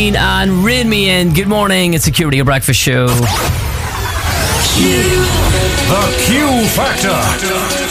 And rein me in. Good morning. It's the Q Radio Breakfast Show. The Q Factor.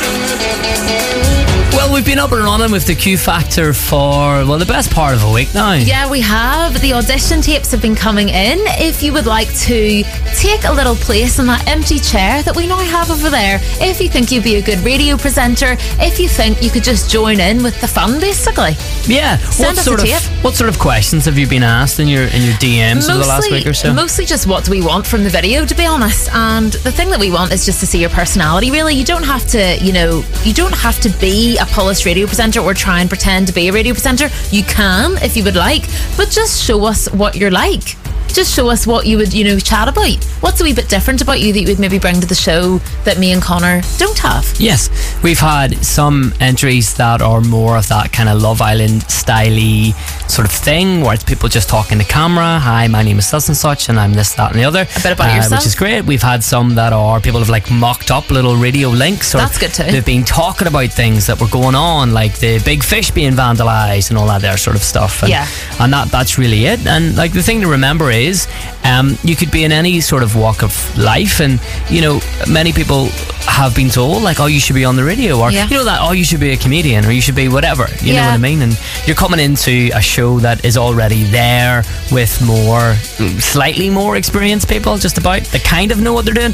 Well, we've been up and running with the Q Factor for, the best part of a week now. Yeah, we have. The audition tapes have been coming in. If you would like to take a little place in that empty chair that we now have over there, if you think you'd be a good radio presenter, if you think you could just join in with the fun, basically. Yeah. Send us a tape. What sort of questions have you been asked in your DMs over the last week or so? Mostly just what do we want from the video, to be honest. And the thing that we want is just to see your personality, really. You don't have to, you don't have to be a polished radio presenter or try and pretend to be a radio presenter. You can if you would like, but just show us what you're like. Just show us what you would, chat about. What's a wee bit different about you that you would maybe bring to the show that me and Connor don't have? Yes, we've had some entries that are more of that kind of Love Island style-y sort of thing, where it's people just talking to camera. Hi, my name is such and such, and I'm this, that, and the other. A bit about yourself, which is great. We've had some that are people have mocked up little radio links. Or that's good too. They've been talking about things that were going on, like the big fish being vandalised and all that there sort of stuff. And, and that's really it. And the thing to remember is, you could be in any sort of walk of life, and many people have been told you should be on the radio, or you should be a comedian, or you should be whatever, you know what I mean. And you're coming into a show that is already there with slightly more experienced people, just about, that kind of know what they're doing,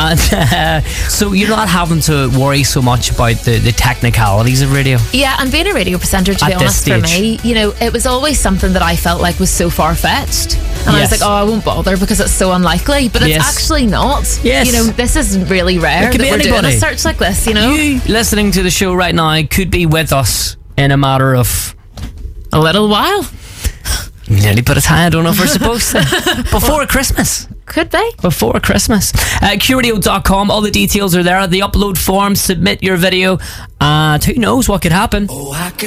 and so you're not having to worry so much about the technicalities of radio. And being a radio presenter, to be honest, for me, it was always something that I felt like was so far-fetched, and I was like, I won't bother because it's so unlikely, but it's actually not. This is really rare that we're doing a search like this. You listening to the show right now could be with us in a matter of a little while. Nearly put it high. I don't know if we're supposed to. Before Christmas. Could be. Before Christmas. QRadio.com. All the details are there. The upload form. Submit your video. And who knows what could happen.